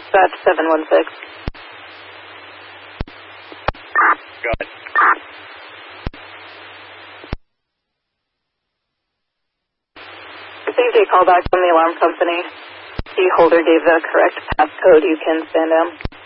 Dispatch 716. Go ahead. Received a call back from the alarm company. The holder gave the correct passcode. You can stand down.